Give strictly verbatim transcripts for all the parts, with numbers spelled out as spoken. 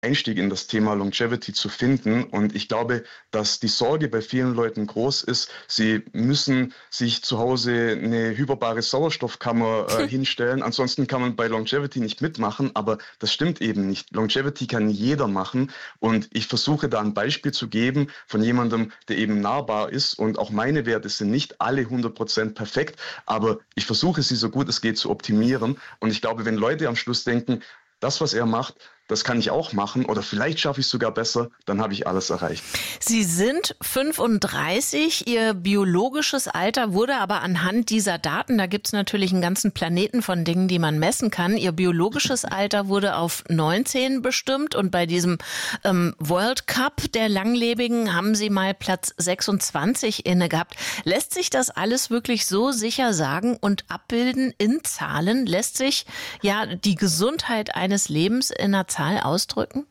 Einstieg in das Thema Longevity zu finden. Und ich glaube, dass die Sorge bei vielen Leuten groß ist, sie müssen sich zu Hause eine hyperbare Sauerstoffkammer äh, hinstellen. Ansonsten kann man bei Longevity nicht mitmachen, aber das stimmt eben nicht. Longevity kann jeder machen und ich versuche da ein Beispiel zu geben von jemandem, der eben nahbar ist, und auch meine Werte sind nicht alle hundert Prozent perfekt, aber ich versuche sie so gut es geht zu optimieren. Und ich glaube, wenn Leute am Schluss denken, das, was er macht, das kann ich auch machen oder vielleicht schaffe ich es sogar besser, dann habe ich alles erreicht. Sie sind fünfunddreißig, Ihr biologisches Alter wurde aber anhand dieser Daten, da gibt es natürlich einen ganzen Planeten von Dingen, die man messen kann, Ihr biologisches Alter wurde auf neunzehn bestimmt und bei diesem ähm, World Cup der Langlebigen haben Sie mal Platz sechsundzwanzig inne gehabt. Lässt sich das alles wirklich so sicher sagen und abbilden in Zahlen? Lässt sich ja die Gesundheit eines Lebens in einer Zahl ausdrücken?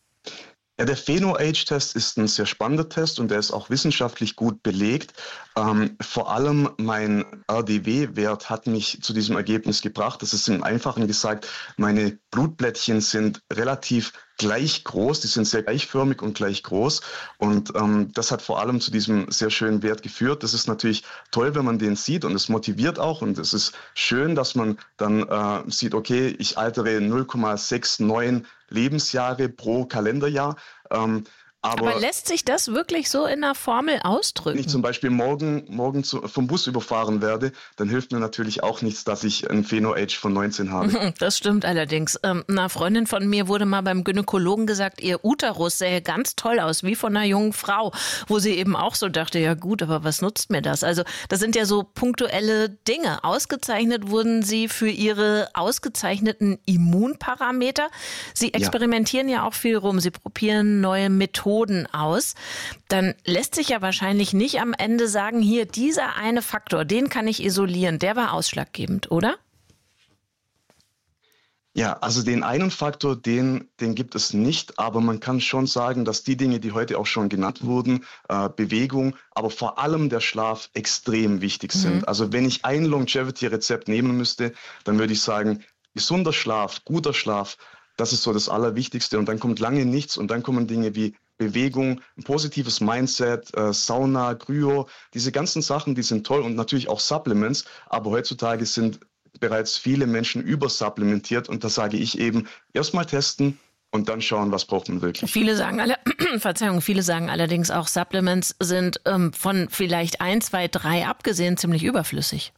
Ja, der Pheno-Age-Test ist ein sehr spannender Test und der ist auch wissenschaftlich gut belegt. Ähm, vor allem mein R D W-Wert hat mich zu diesem Ergebnis gebracht. Das ist im Einfachen gesagt, meine Blutblättchen sind relativ gleich groß, die sind sehr gleichförmig und gleich groß und ähm, das hat vor allem zu diesem sehr schönen Wert geführt. Das ist natürlich toll, wenn man den sieht und es motiviert auch und es ist schön, dass man dann äh, sieht, okay, ich altere null Komma neunundsechzig Lebensjahre pro Kalenderjahr. Ähm, Aber, Aber lässt sich das wirklich so in einer Formel ausdrücken? Wenn ich zum Beispiel morgen, morgen zu, vom Bus überfahren werde, dann hilft mir natürlich auch nichts, dass ich ein Pheno-Age von neunzehn habe. Das stimmt allerdings. Ähm, einer Freundin von mir wurde mal beim Gynäkologen gesagt, ihr Uterus sähe ganz toll aus, wie von einer jungen Frau, wo sie eben auch so dachte, ja gut, aber was nutzt mir das? Also das sind ja so punktuelle Dinge. Ausgezeichnet wurden sie für ihre ausgezeichneten Immunparameter. Sie experimentieren ja, ja auch viel rum. Sie probieren neue Methoden aus, dann lässt sich ja wahrscheinlich nicht am Ende sagen, hier, dieser eine Faktor, den kann ich isolieren, der war ausschlaggebend, oder? Ja, also den einen Faktor, den, den gibt es nicht, aber man kann schon sagen, dass die Dinge, die heute auch schon genannt wurden, äh, Bewegung, aber vor allem der Schlaf extrem wichtig sind. Mhm. Also wenn ich ein Longevity-Rezept nehmen müsste, dann würde ich sagen, gesunder Schlaf, guter Schlaf, das ist so das Allerwichtigste und dann kommt lange nichts und dann kommen Dinge wie Bewegung, ein positives Mindset, äh, Sauna, Kryo, diese ganzen Sachen, die sind toll und natürlich auch Supplements, aber heutzutage sind bereits viele Menschen übersupplementiert und da sage ich eben, erstmal testen und dann schauen, was braucht man wirklich. Viele sagen alle, Verzeihung, viele sagen allerdings auch, Supplements sind ähm, von vielleicht ein, zwei, drei abgesehen ziemlich überflüssig.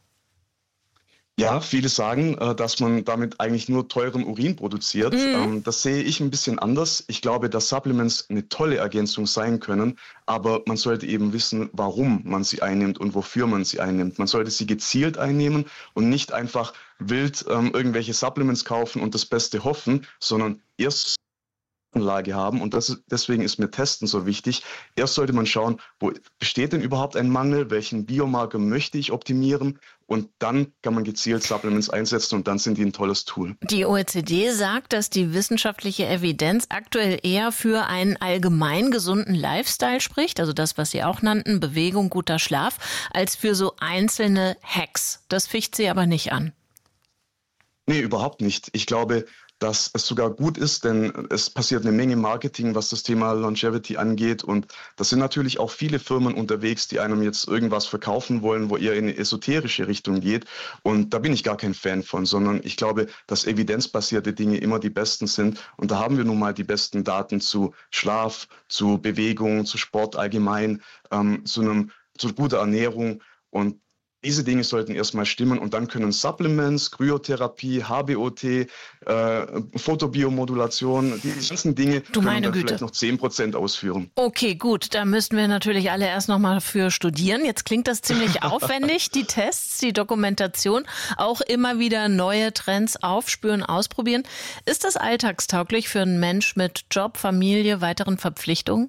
Ja, viele sagen, dass man damit eigentlich nur teuren Urin produziert. Mhm. Das sehe ich ein bisschen anders. Ich glaube, dass Supplements eine tolle Ergänzung sein können, aber man sollte eben wissen, warum man sie einnimmt und wofür man sie einnimmt. Man sollte sie gezielt einnehmen und nicht einfach wild ähm, irgendwelche Supplements kaufen und das Beste hoffen, sondern erst Anlage haben und das ist, deswegen ist mir Testen so wichtig. Erst sollte man schauen, wo besteht denn überhaupt ein Mangel, welchen Biomarker möchte ich optimieren und dann kann man gezielt Supplements einsetzen und dann sind die ein tolles Tool. Die O E C D sagt, dass die wissenschaftliche Evidenz aktuell eher für einen allgemein gesunden Lifestyle spricht, also das, was Sie auch nannten, Bewegung, guter Schlaf, als für so einzelne Hacks. Das ficht Sie aber nicht an. Nee, überhaupt nicht. Ich glaube, dass es sogar gut ist, denn es passiert eine Menge Marketing, was das Thema Longevity angeht und da sind natürlich auch viele Firmen unterwegs, die einem jetzt irgendwas verkaufen wollen, wo eher in eine esoterische Richtung geht und da bin ich gar kein Fan von, sondern ich glaube, dass evidenzbasierte Dinge immer die besten sind und da haben wir nun mal die besten Daten zu Schlaf, zu Bewegung, zu Sport allgemein, ähm, zu einem, zu guter Ernährung und diese Dinge sollten erstmal stimmen und dann können Supplements, Kryotherapie, H B O T, äh, Photobiomodulation, die ganzen Dinge du können meine dann Güte. vielleicht noch zehn Prozent ausführen. Okay, gut, da müssten wir natürlich alle erst noch mal für studieren. Jetzt klingt das ziemlich aufwendig, die Tests, die Dokumentation, auch immer wieder neue Trends aufspüren, ausprobieren. Ist das alltagstauglich für einen Mensch mit Job, Familie, weiteren Verpflichtungen?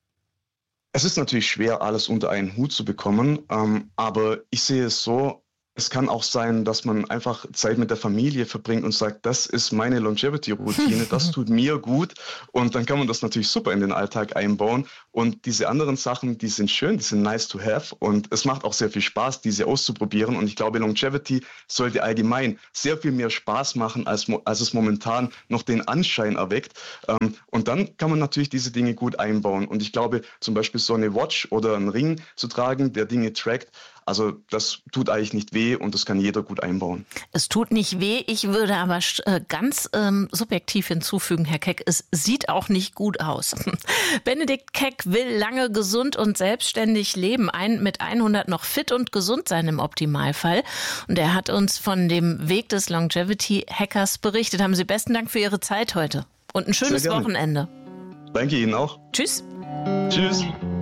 Es ist natürlich schwer, alles unter einen Hut zu bekommen, ähm, aber ich sehe es so, es kann auch sein, dass man einfach Zeit mit der Familie verbringt und sagt, das ist meine Longevity-Routine, das tut mir gut. Und dann kann man das natürlich super in den Alltag einbauen. Und diese anderen Sachen, die sind schön, die sind nice to have. Und es macht auch sehr viel Spaß, diese auszuprobieren. Und ich glaube, Longevity sollte allgemein sehr viel mehr Spaß machen, als, als es momentan noch den Anschein erweckt. Und dann kann man natürlich diese Dinge gut einbauen. Und ich glaube, zum Beispiel so eine Watch oder einen Ring zu tragen, der Dinge trackt, also das tut eigentlich nicht weh und das kann jeder gut einbauen. Es tut nicht weh. Ich würde aber ganz ähm, subjektiv hinzufügen, Herr Keck, es sieht auch nicht gut aus. Benedikt Keck will lange gesund und selbstständig leben, ein, mit hundert noch fit und gesund sein im Optimalfall. Und er hat uns von dem Weg des Longevity-Hackers berichtet. Haben Sie besten Dank für Ihre Zeit heute und ein schönes Wochenende. Danke Ihnen auch. Tschüss. Tschüss.